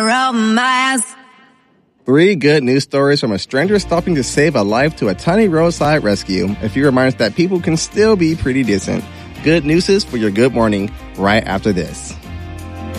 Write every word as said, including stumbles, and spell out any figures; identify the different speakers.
Speaker 1: romance.
Speaker 2: Three good news stories from a stranger stopping to save a life to a tiny roadside rescue. A few reminders that people can still be pretty decent. Good news is for your good morning right after this.